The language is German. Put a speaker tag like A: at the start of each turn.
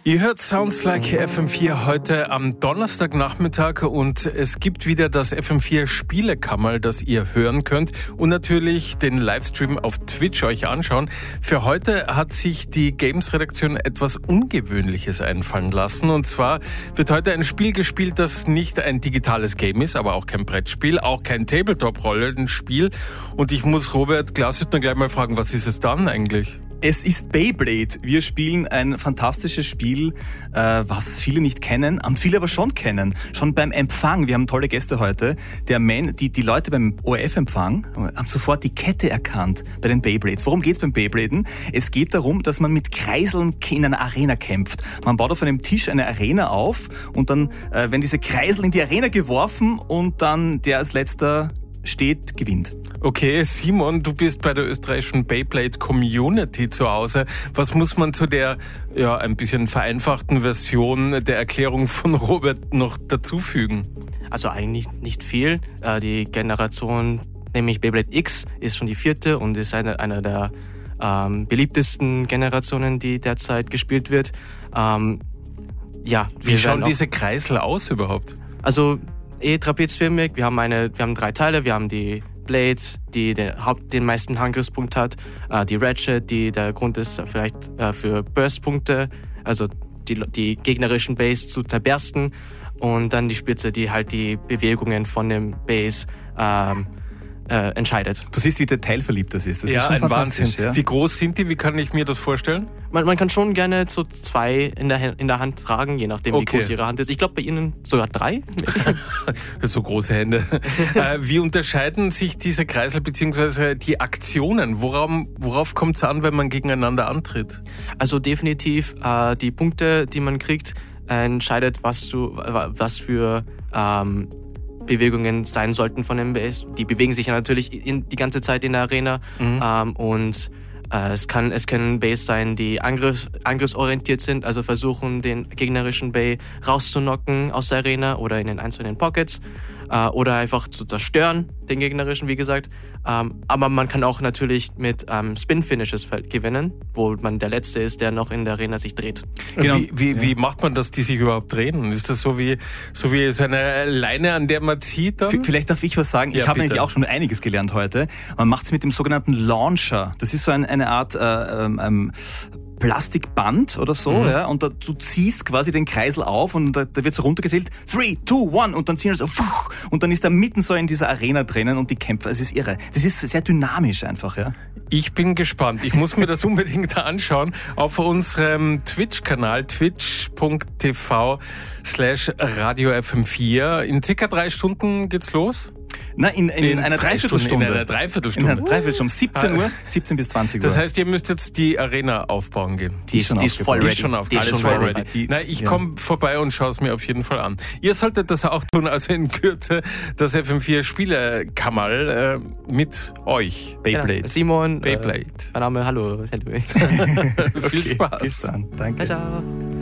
A: Ihr hört Sounds Like FM4 heute am Donnerstagnachmittag und es gibt wieder das FM4 Spielekammerl, das ihr hören könnt und natürlich den Livestream auf Twitch euch anschauen. Für heute hat sich die Games-Redaktion etwas Ungewöhnliches einfallen lassen und zwar wird heute ein Spiel gespielt, das nicht ein digitales Game ist, aber auch kein Brettspiel, auch kein Tabletop-Rollenspiel und ich muss Robert Glashüttner gleich mal fragen, was ist es dann eigentlich?
B: Es ist Beyblade. Wir spielen ein fantastisches Spiel, was viele nicht kennen und viele aber schon kennen. Schon beim Empfang, wir haben tolle Gäste heute, die Leute beim ORF-Empfang haben sofort die Kette erkannt bei den Beyblades. Worum geht's beim Beybraden? Es geht darum, dass man mit Kreiseln in einer Arena kämpft. Man baut auf einem Tisch eine Arena auf und dann werden diese Kreisel in die Arena geworfen und dann der als letzter steht, gewinnt.
A: Okay, Simon, du bist bei der österreichischen Beyblade Community zu Hause. Was muss man zu der ein bisschen vereinfachten Version der Erklärung von Robert noch dazufügen?
C: Also eigentlich nicht viel. Die Generation, nämlich Beyblade X, ist schon die 4. und ist eine der beliebtesten Generationen, die derzeit gespielt wird.
A: Wie schauen diese Kreisel aus überhaupt?
C: Also trapezförmig. Wir haben 3 Teile. Wir haben die Blade, die den meisten Angriffspunkt hat, die Ratchet, die der Grund ist vielleicht für Burst-Punkte, also die gegnerischen Base zu zerbersten, und dann die Spitze, die halt die Bewegungen von dem Base entscheidet.
B: Du siehst, wie detailverliebt das ist. Das
A: ist
B: schon
A: ein Wahnsinn.
B: Ja.
A: Wie groß sind die? Wie kann ich mir das vorstellen?
C: Man kann schon gerne so 2 in der Hand tragen, je nachdem, wie groß ihre Hand ist. Ich glaube, bei Ihnen sogar 3.
A: So große Hände. Wie unterscheiden sich diese Kreisel bzw. die Aktionen? Worauf kommt es an, wenn man gegeneinander antritt?
C: Also definitiv die Punkte, die man kriegt, entscheidet, was für Bewegungen sein sollten von dem Base. Die bewegen sich ja natürlich die ganze Zeit in der Arena und es können Base sein, die angriffsorientiert sind, also versuchen, den gegnerischen Bay rauszuknocken aus der Arena oder in den einzelnen Pockets oder einfach zu zerstören, den gegnerischen, wie gesagt. Aber man kann auch natürlich mit Spin-Finishes gewinnen, wo man der Letzte ist, der noch in der Arena sich dreht.
A: Genau. Wie macht man das, die sich überhaupt drehen? Ist das so wie so eine Leine, an der man zieht dann?
B: Vielleicht darf ich was sagen. Ich habe nämlich auch schon einiges gelernt heute. Man macht es mit dem sogenannten Launcher. Das ist so eine Art Plastikband oder so, ja, und du ziehst quasi den Kreisel auf und da wird so runtergezählt, 3, 2, 1 und dann ziehen wir so und dann ist er mitten so in dieser Arena drinnen und die Kämpfer, es ist irre. Das ist sehr dynamisch einfach, ja.
A: Ich bin gespannt. Ich muss mir das unbedingt anschauen auf unserem Twitch-Kanal twitch.tv/Radio FM4. In circa 3 Stunden geht's los.
B: Na, in einer Dreiviertelstunde.
A: In einer Dreiviertelstunde.
B: In einer Dreiviertelstunde. 17 Uhr, 17 bis 20 Uhr.
A: Das heißt, ihr müsst jetzt die Arena aufbauen gehen.
B: Die ist voll ready.
A: Alles voll ready. Ich komme vorbei und schaue es mir auf jeden Fall an. Ihr solltet das auch tun, also in Kürze das FM4 Spielekammerl mit euch.
C: Beyblade. Genau. Simon.
A: Beyblade.
C: Mein Name, hallo.
A: Viel Spaß.
B: Bis dann. Danke.
C: Ciao.